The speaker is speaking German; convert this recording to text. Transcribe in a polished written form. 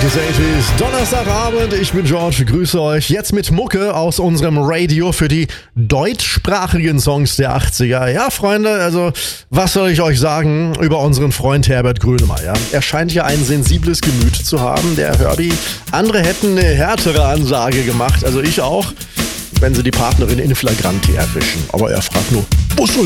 80s, Donnerstagabend, ich bin George, grüße euch jetzt mit Mucke aus unserem Radio für die deutschsprachigen Songs der 80er. Ja, Freunde, also was soll ich euch sagen über unseren Freund Herbert Grönemeyer? Er scheint ja ein sensibles Gemüt zu haben, der Herbie. Andere hätten eine härtere Ansage gemacht, also ich auch, wenn sie die Partnerin in Flagranti erwischen. Aber er fragt nur,